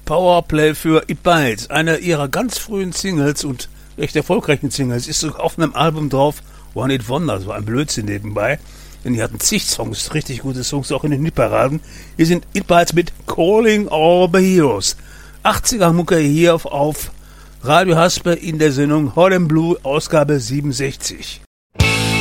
Powerplay für It Bites, einer ihrer ganz frühen Singles und recht erfolgreichen Singles, ist sogar auf einem Album drauf, One It Wonder, so ein Blödsinn nebenbei, denn die hatten zig Songs, richtig gute Songs, auch in den Hitparaden. Hier sind It Bites mit Calling All the Heroes. 80er Mucke hier auf Radio Haspe in der Sendung Hot and Blue, Ausgabe 67.